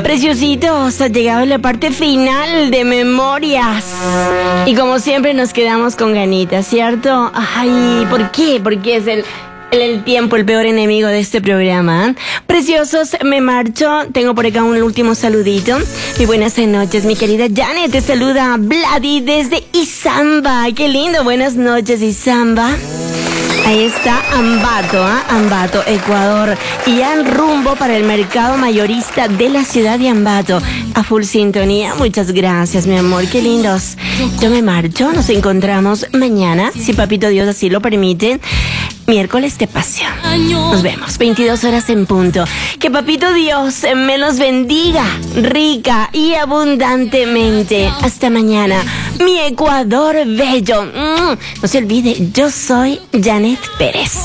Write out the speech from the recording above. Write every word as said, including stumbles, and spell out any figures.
Preciositos, ha llegado la parte final de Memorias. Y como siempre nos quedamos con ganitas, ¿cierto? Ay, ¿por qué? Porque es el... El, el tiempo, el peor enemigo de este programa. Preciosos, me marcho. Tengo por acá un último saludito. Muy buenas noches, mi querida Janet. Te saluda Vladi desde Izamba. Qué lindo, buenas noches, Izamba. Ahí está Ambato, ¿eh? Ambato, Ecuador. Y ya en rumbo para el mercado mayorista de la ciudad de Ambato. A full sintonía. Muchas gracias, mi amor. Qué lindos. Yo me marcho. Nos encontramos mañana, si Papito Dios así lo permite. Miércoles de pasión. Nos vemos, veintidós horas en punto. Que Papito Dios me los bendiga rica y abundantemente. Hasta mañana. Mi Ecuador bello. Mm, no se olvide, yo soy Janet Pérez.